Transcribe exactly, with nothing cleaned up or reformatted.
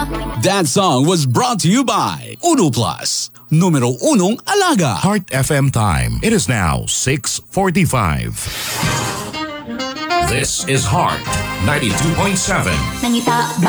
That song was brought to you by Uno Plus, numero unong alaga. Heart F M time. It is now six forty-five. This is Heart ninety-two point seven. Nangita